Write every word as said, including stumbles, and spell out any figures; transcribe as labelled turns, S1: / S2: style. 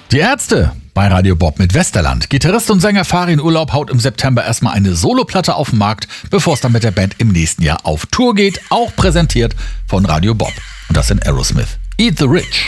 S1: Die Ärzte bei Radio Bob mit Westerland. Gitarrist und Sänger Farin Urlaub haut im September erstmal eine Soloplatte auf den Markt, bevor es dann mit der Band im nächsten Jahr auf Tour geht. Auch präsentiert von Radio Bob. Und das sind Aerosmith. Eat the Rich.